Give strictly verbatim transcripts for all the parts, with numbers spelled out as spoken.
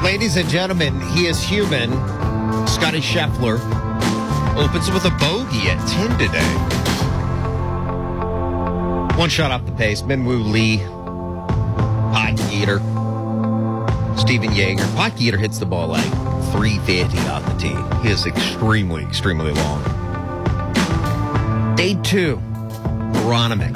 Ladies and gentlemen, he is human. Scotty Scheffler opens with a bogey at ten today. One shot off the pace. Minwoo Lee, Pot Eater, Steven Yeager. Pot Eater hits the ball like three fifty off the tee. He is extremely, extremely long. Day two, Aronimink.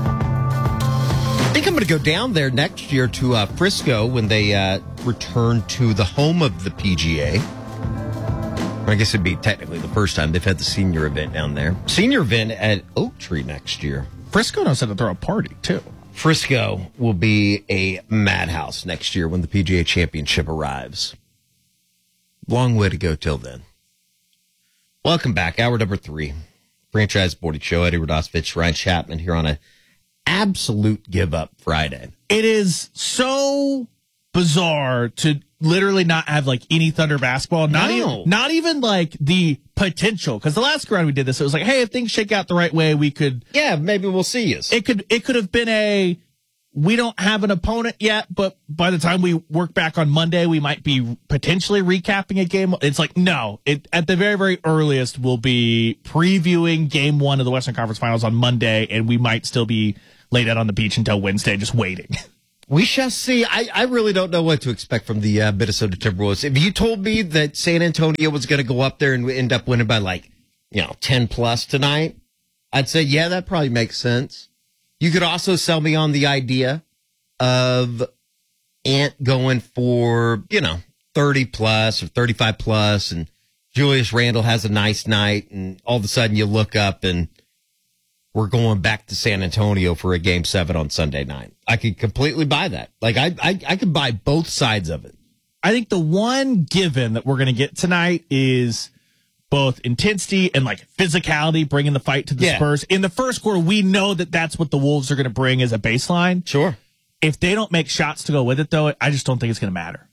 I think I'm going to go down there next year to uh, Frisco when they uh, return to the home of the P G A. I guess it'd be technically the first time they've had the senior event down there. Senior event at Oak Tree next year. Frisco knows how to throw a party, too. Frisco will be a madhouse next year when the P G A Championship arrives. Long way to go till then. Welcome back. Hour number three. Franchise Boarding Show. Eddie Radosevich, Ryan Chapman here on a absolute give up Friday. It is so bizarre to literally not have like any Thunder basketball. Not No. even, not even like the potential. Because the last round we did this, it was like, hey, if things shake out the right way, we could. Yeah, maybe we'll see you. It could. It could have been a. We don't have an opponent yet, but by the time we work back on Monday, we might be potentially recapping a game. It's like, no, it, at the very, very earliest, we'll be previewing game one of the Western Conference Finals on Monday, and we might still be laid out on the beach until Wednesday, just waiting. We shall see. I, I really don't know what to expect from the uh, Minnesota Timberwolves. If you told me that San Antonio was going to go up there and end up winning by like, you know, ten plus tonight, I'd say, yeah, that probably makes sense. You could also sell me on the idea of Ant going for, you know, thirty plus or thirty-five plus, and Julius Randle has a nice night, and all of a sudden you look up and we're going back to San Antonio for a game seven on Sunday night. I could completely buy that. Like, I, I, I could buy both sides of it. I think the one given that we're going to get tonight is both intensity and like physicality, bringing the fight to the Yeah. Spurs. In the first quarter, we know that that's what the Wolves are going to bring as a baseline. Sure. If they don't make shots to go with it, though, I just don't think it's going to matter.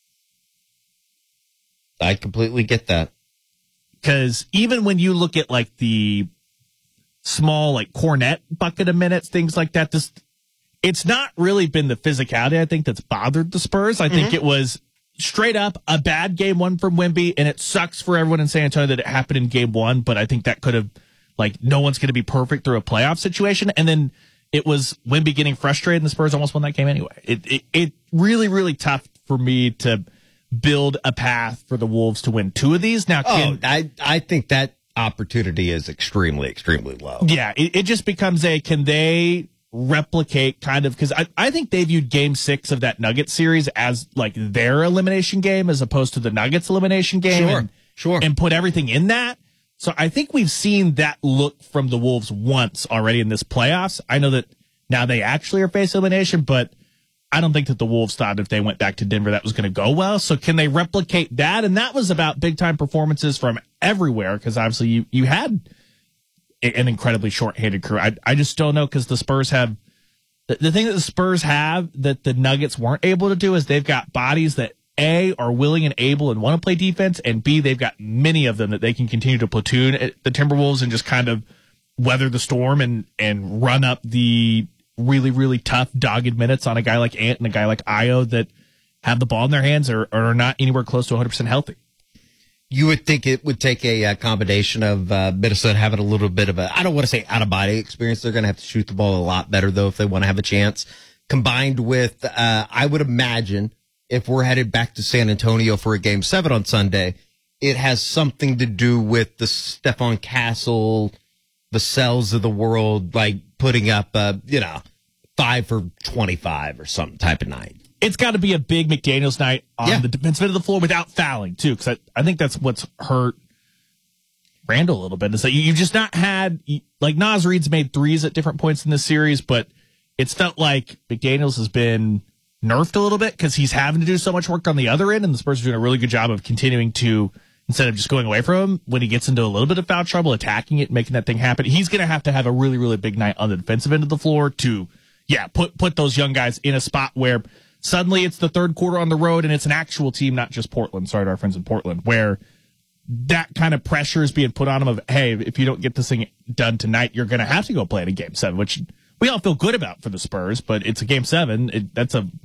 I completely get that. Because even when you look at like the small, like Cornet bucket of minutes, things like that, this it's not really been the physicality, I think, that's bothered the Spurs. I think it was straight up a bad game one from Wemby, and it sucks for everyone in San Antonio that it happened in game one, but I think that could have, like, no one's going to be perfect through a playoff situation. And then it was Wemby getting frustrated, and the Spurs almost won that game anyway. It, it, it really, really tough for me to build a path for the Wolves to win two of these. Now, can, Oh, I, I think that opportunity is extremely, extremely low. yeah, it, it just becomes a, can they replicate kind of, because I, I think they viewed game six of that Nuggets series as like their elimination game as opposed to the Nuggets elimination game. Sure, and, sure. And put everything in that. So I think we've seen that look from the Wolves once already in this playoffs. I know that now they actually are facing elimination, but I don't think that the Wolves thought if they went back to Denver that was going to go well. So can they replicate that? And that was about big time performances from everywhere, because obviously you, you had an incredibly short-handed crew. I, I just don't know, because the Spurs have the, the thing that the Spurs have that the Nuggets weren't able to do is they've got bodies that A, are willing and able and want to play defense, and B, they've got many of them that they can continue to platoon at the Timberwolves and just kind of weather the storm and, and run up the really, really tough, dogged minutes on a guy like Ant and a guy like Ayo that have the ball in their hands or, or are not anywhere close to one hundred percent healthy. You would think it would take a, uh combination of uh, Minnesota having a little bit of a, I don't want to say out-of-body experience. They're going to have to shoot the ball a lot better, though, if they want to have a chance. Combined with, uh, I would imagine, if we're headed back to San Antonio for a game seven on Sunday, it has something to do with the Stephon Castle, the Cells of the world, like putting up, uh, you know, five for twenty-five or something type of night. It's got to be a big McDaniels night on Yeah. the defensive end of the floor without fouling, too, because I, I think that's what's hurt Randall a little bit. Is that you, you've just not had, like, Naz Reid's made threes at different points in this series, but it's felt like McDaniels has been nerfed a little bit because he's having to do so much work on the other end, and the Spurs are doing a really good job of continuing to, instead of just going away from him, when he gets into a little bit of foul trouble, attacking it, making that thing happen. He's going to have to have a really, really big night on the defensive end of the floor to, yeah, put put those young guys in a spot where suddenly it's the third quarter on the road and it's an actual team, not just Portland. Sorry to our friends in Portland, where that kind of pressure is being put on them of, hey, if you don't get this thing done tonight, you're going to have to go play in a game seven, which we all feel good about for the Spurs, but it's a game seven. It, that's a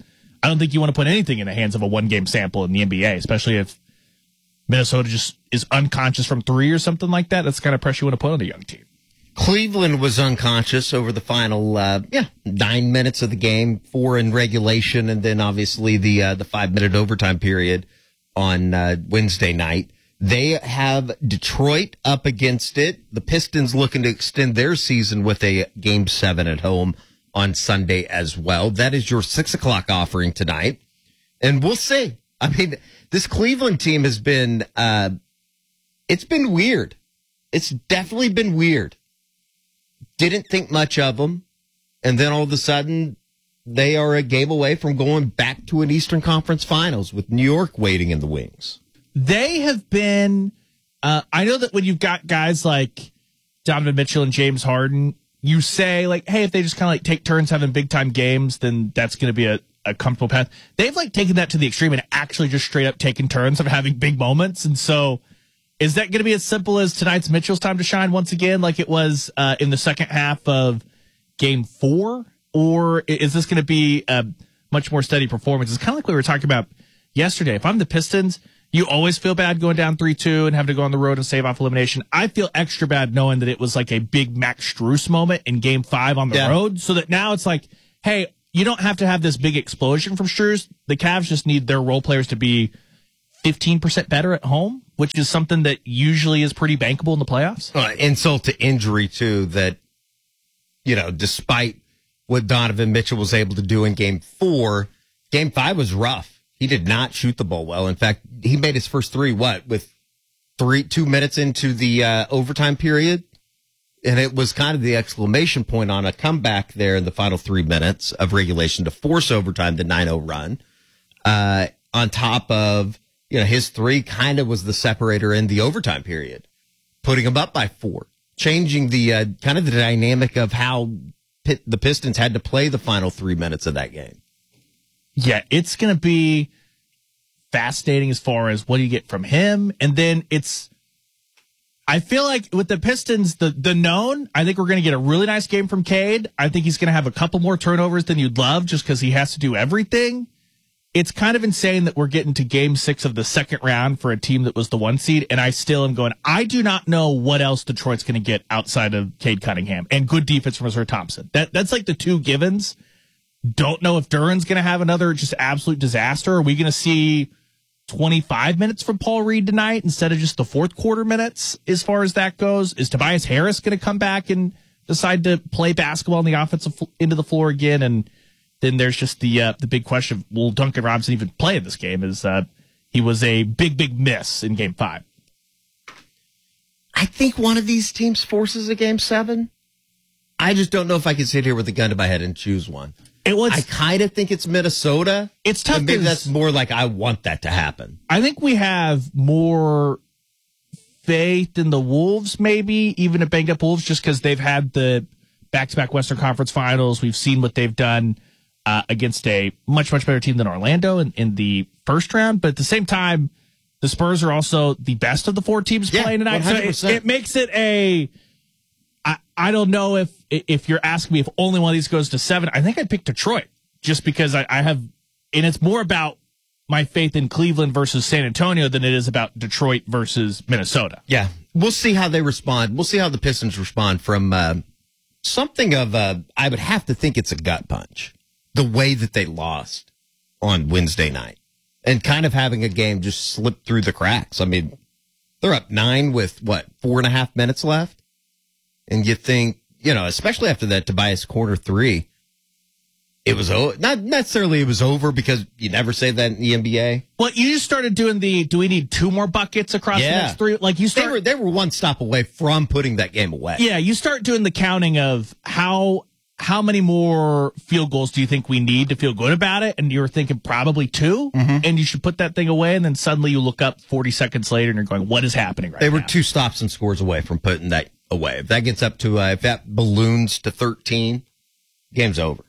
I don't think you want to put anything in the hands of a one-game sample in the N B A, especially if Minnesota just is unconscious from three or something like that. That's the kind of pressure you want to put on a young team. Cleveland was unconscious over the final, uh, yeah, nine minutes of the game, four in regulation, and then obviously the uh, the five minute overtime period on uh, Wednesday night. They have Detroit up against it. The Pistons looking to extend their season with a game seven at home on Sunday as well. That is your six o'clock offering tonight, and we'll see. I mean, this Cleveland team has been, uh, it's been weird. It's definitely been weird. Didn't think much of them. And then all of a sudden, they are a game away from going back to an Eastern Conference Finals with New York waiting in the wings. They have been, uh, I know that when you've got guys like Donovan Mitchell and James Harden, you say, like, hey, if they just kind of like take turns having big time games, then that's going to be a, a comfortable path. They've like taken that to the extreme and actually just straight up taken turns of having big moments. And so is that going to be as simple as tonight's Mitchell's time to shine once again, like it was uh, in the second half of game four? Or is this going to be a much more steady performance? It's kind of like what we were talking about yesterday. If I'm the Pistons, you always feel bad going down three two and having to go on the road and save off elimination. I feel extra bad knowing that it was like a big Max Strus moment in game five on the yeah. road, so that now it's like, hey, you don't have to have this big explosion from Strus. The Cavs just need their role players to be fifteen percent better at home, which is something that usually is pretty bankable in the playoffs. Uh, insult to injury, too, that, you know, despite what Donovan Mitchell was able to do in game four, game five was rough. He did not shoot the ball well. In fact, he made his first three, what, with three, two minutes into the uh, overtime period? And it was kind of the exclamation point on a comeback there in the final three minutes of regulation to force overtime, the nine oh run. Uh, on top of, you know, his three kind of was the separator in the overtime period, putting him up by four, changing the uh, kind of the dynamic of how Pit, the Pistons had to play the final three minutes of that game. Yeah, it's going to be fascinating as far as what do you get from him. And then it's, I feel like with the Pistons, the, the known, I think we're going to get a really nice game from Cade. I think he's going to have a couple more turnovers than you'd love just because he has to do everything. It's kind of insane that we're getting to game six of the second round for a team that was the one seed. And I still am going, I do not know what else Detroit's going to get outside of Cade Cunningham and good defense from Ausar Thompson. That, that's like the two givens. Don't know if Duran's going to have another just absolute disaster. Are we going to see twenty-five minutes from Paul Reed tonight instead of just the fourth quarter minutes as far as that goes? Is Tobias Harris going to come back and decide to play basketball on the offensive into the floor again? And then there's just the uh, the big question of, will Duncan Robinson even play in this game? Is uh, he was a big, big miss in game five. I think one of these teams forces a game seven. I just don't know if I can sit here with a gun to my head and choose one. It was, I kind of think it's Minnesota. It's tough. Maybe that's more like I want that to happen. I think we have more faith in the Wolves, maybe, even a banged up Wolves, just because they've had the back-to-back Western Conference Finals. We've seen what they've done uh, against a much, much better team than Orlando in, in the first round. But at the same time, the Spurs are also the best of the four teams yeah, playing tonight. one hundred percent. So it, it makes it a... I, I don't know if if you're asking me if only one of these goes to seven. I think I'd pick Detroit just because I, I have, and it's more about my faith in Cleveland versus San Antonio than it is about Detroit versus Minnesota. Yeah, we'll see how they respond. We'll see how the Pistons respond from uh, something of a, I would have to think it's a gut punch, the way that they lost on Wednesday night and kind of having a game just slip through the cracks. I mean, they're up nine with what, four and a half minutes left? And you think, you know, especially after that Tobias corner three, it was o- not necessarily it was over because you never say that in the N B A. Well, you just started doing the, do we need two more buckets across yeah. the next three? Like you start, they were, they were one stop away from putting that game away. Yeah, you start doing the counting of how how many more field goals do you think we need to feel good about it? And you're thinking probably two, mm-hmm. and you should put that thing away. And then suddenly you look up forty seconds later and you're going, what is happening right they now? They were two stops and scores away from putting that away. If that gets up to, uh, if that balloons to thirteen, game's over.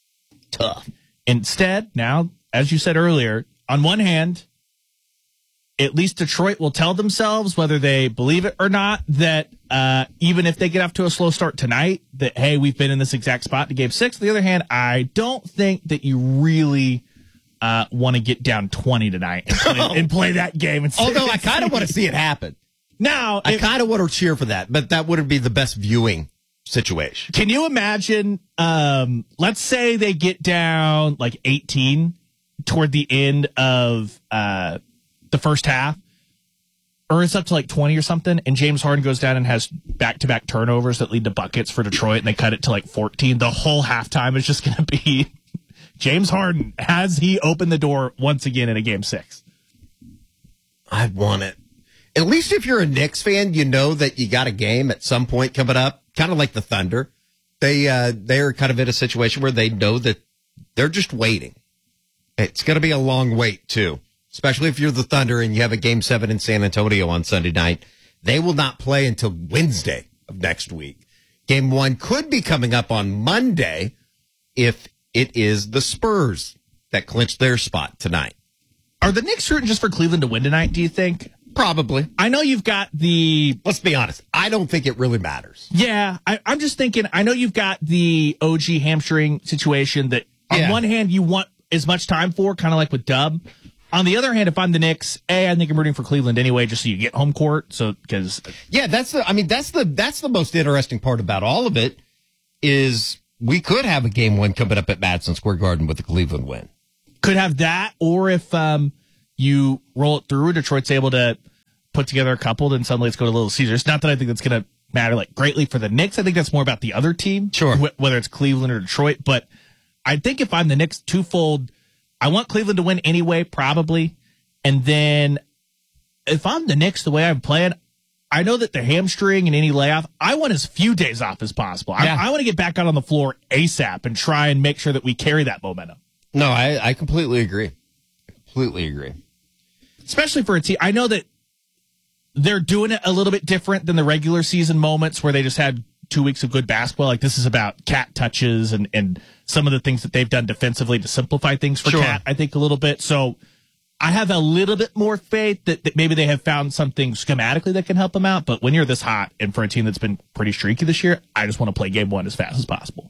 Tough. Instead, now, as you said earlier, on one hand, at least Detroit will tell themselves, whether they believe it or not, that uh, even if they get off to a slow start tonight, that, hey, we've been in this exact spot to game six. On the other hand, I don't think that you really uh, want to get down twenty tonight and play, and play that game. And Although I kind of want to see it happen. Now, I if, kind of want to cheer for that, but that wouldn't be the best viewing situation. can you imagine, um, let's say they get down like eighteen toward the end of uh, the first half, or it's up to like twenty or something, and James Harden goes down and has back-to-back turnovers that lead to buckets for Detroit, and they cut it to like fourteen. The whole halftime is just going to be James Harden. Has he opened the door once again in a game six? I want it. At least if you're a Knicks fan, you know that you got a game at some point coming up, kind of like the Thunder. They, uh, they're kind of in a situation where they know that they're just waiting. It's going to be a long wait, too, especially if you're the Thunder and you have a game seven in San Antonio on Sunday night. They will not play until Wednesday of next week. Game one could be coming up on Monday if it is the Spurs that clinch their spot tonight. Are the Knicks rooting just for Cleveland to win tonight, do you think? Probably. I know you've got the... Let's be honest. I don't think it really matters. Yeah, I, I'm just thinking, I know you've got the O G hamstring situation that on Yeah. one hand you want as much time for, kind of like with Dub. On the other hand, if I'm the Knicks, A, I think I'm rooting for Cleveland anyway, just so you get home court. So, because... Yeah, that's the, I mean, that's the, that's the most interesting part about all of it is we could have a game one coming up at Madison Square Garden with the Cleveland win. Could have that, or if um, you roll it through, Detroit's able to put together a couple, then suddenly let's go to Little Caesars. Not that I think that's going to matter like greatly for the Knicks. I think that's more about the other team, Sure. wh- whether it's Cleveland or Detroit. But I think if I'm the Knicks, twofold, I want Cleveland to win anyway, probably. And then if I'm the Knicks, the way I'm playing, I know that the hamstring and any layoff, I want as few days off as possible. Yeah. I, I want to get back out on the floor ASAP and try and make sure that we carry that momentum. No, I, I completely agree. Completely agree. Especially for a team. I know that they're doing it a little bit different than the regular season moments where they just had two weeks of good basketball. Like this is about Cat touches and, and some of the things that they've done defensively to simplify things for Sure. Cat, I think a little bit. So I have a little bit more faith that, that maybe they have found something schematically that can help them out. But when you're this hot and for a team that's been pretty streaky this year, I just want to play game one as fast as possible.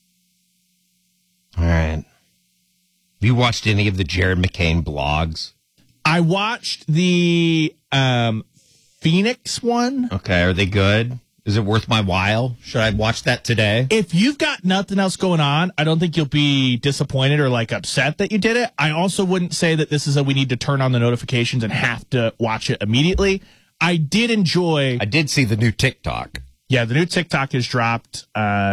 All right. Have you watched any of the Jared McCain blogs? I watched the um, Phoenix one. Okay, are they good? Is it worth my while? Should I watch that today? If you've got nothing else going on, I don't think you'll be disappointed or like upset that you did it. I also wouldn't say that this is a we need to turn on the notifications and have to watch it immediately. I did enjoy. I did see the new TikTok. Yeah, the new TikTok has dropped. Uh,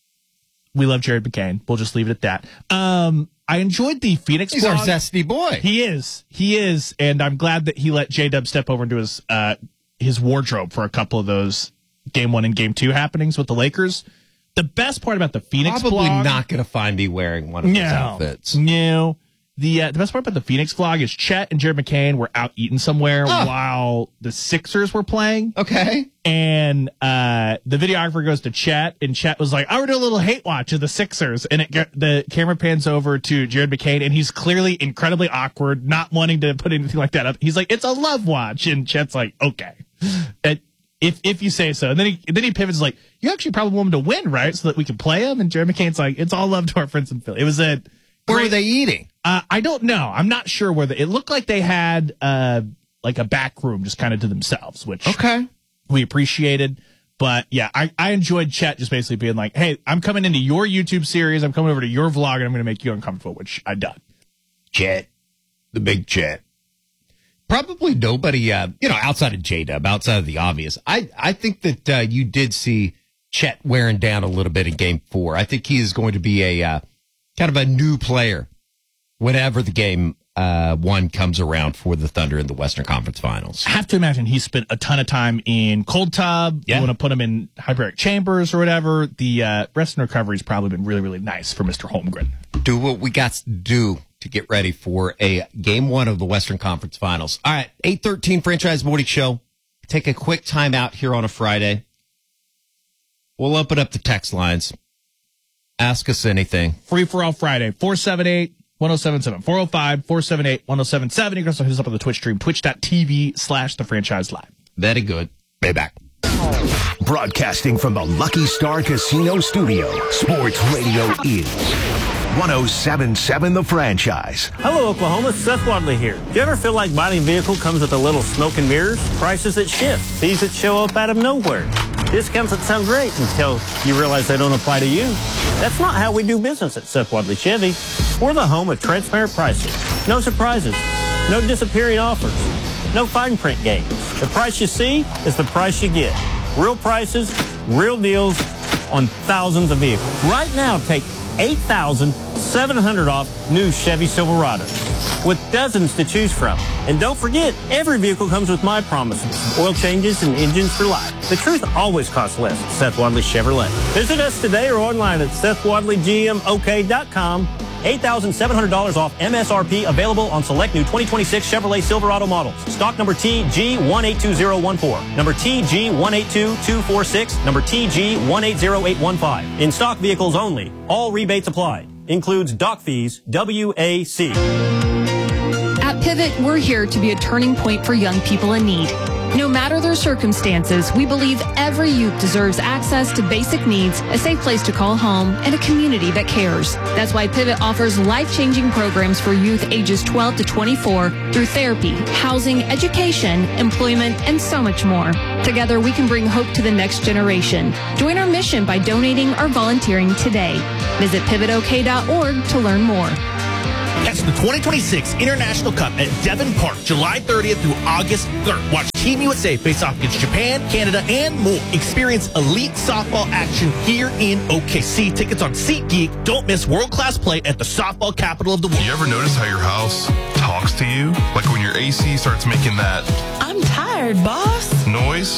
we love Jared McCain. We'll just leave it at that. Um, I enjoyed the Phoenix He's blog. our zesty boy. He is. He is. And I'm glad that he let J-Dub step over into his uh, his wardrobe for a couple of those game one and game two happenings with the Lakers. The best part about the Phoenix Probably blog, not going to find me wearing one of those no, outfits. No. The, uh, the best part about the Phoenix vlog is Chet and Jared McCain were out eating somewhere Oh. while the Sixers were playing. Okay. And uh, the videographer goes to Chet, and Chet was like, I would do a little hate watch of the Sixers. And it, the camera pans over to Jared McCain, and he's clearly incredibly awkward, not wanting to put anything like that up. He's like, it's a love watch. And Chet's like, okay. And if if you say so. And then he then he pivots like, you actually probably want him to win, right? So that we can play him. And Jared McCain's like, it's all love to our friends in Philly. It was a Where great- were they eating? Uh, I don't know. I'm not sure where the, it looked like they had uh, like a back room just kind of to themselves, which Okay. we appreciated. But yeah, I, I enjoyed Chet just basically being like, hey, I'm coming into your YouTube series. I'm coming over to your vlog and I'm going to make you uncomfortable, which I done. Chet. The big Chet. Probably nobody, uh, you know, outside of J-Dub, outside of the obvious. I, I think that uh, you did see Chet wearing down a little bit in game four. I think he is going to be a uh, kind of a new player whenever the game uh, one comes around for the Thunder in the Western Conference Finals. I have to imagine he spent a ton of time in cold tub. Yeah. You want to put him in hyperbaric chambers or whatever. The uh, rest and recovery has probably been really, really nice for Mister Holmgren. Do what we got to do to get ready for a game one of the Western Conference Finals. All right, eight thirteen Franchise Morning Show. Take a quick time out here on a Friday. We'll open up the text lines. Ask us anything. Free for all Friday, four seven eight, one oh seven seven. four oh five, four seven eight, one oh seven seven. You can also hit us up on the Twitch stream, twitch.tv slash the franchise live. Very good. Be back. Broadcasting from the Lucky Star Casino Studio, Sports Radio is one oh seven point seven The Franchise. Hello, Oklahoma. Seth Wadley here. Do you ever feel like buying a vehicle comes with a little smoke and mirrors? Prices that shift, fees that show up out of nowhere, discounts that sound great until you realize they don't apply to you. That's not how we do business at Seth Wadley Chevy. We're the home of transparent pricing. No surprises. No disappearing offers. No fine print games. The price you see is the price you get. Real prices, real deals on thousands of vehicles. Right now, take eight thousand seven hundred dollars off new Chevy Silverados with dozens to choose from. And don't forget, every vehicle comes with my promises. Oil changes and engines for life. The truth always costs less at Seth Wadley Chevrolet. Visit us today or online at seth wadley g m o k dot com. eight thousand seven hundred dollars off M S R P available on select new twenty twenty-six Chevrolet Silverado models. Stock number T G one eight two zero one four, number T G one eight two two four six, number T G one eight zero eight one five. In stock vehicles only. All rebates applied. Includes dock fees, W A C. At Pivot, we're here to be a turning point for young people in need. No matter their circumstances, we believe every youth deserves access to basic needs, a safe place to call home, and a community that cares. That's why Pivot offers life-changing programs for youth ages twelve to twenty-four through therapy, housing, education, employment, and so much more. Together, we can bring hope to the next generation. Join our mission by donating or volunteering today. Visit pivot o k dot org to learn more. Catch the twenty twenty-six International Cup at Devon Park, July thirtieth through August third. Watch Team U S A face off against Japan, Canada, and more. Experience elite softball action here in O K C. Tickets on SeatGeek. Don't miss world-class play at the softball capital of the world. You ever notice how your house talks to you? Like when your A C starts making that I'm tired, boss. noise?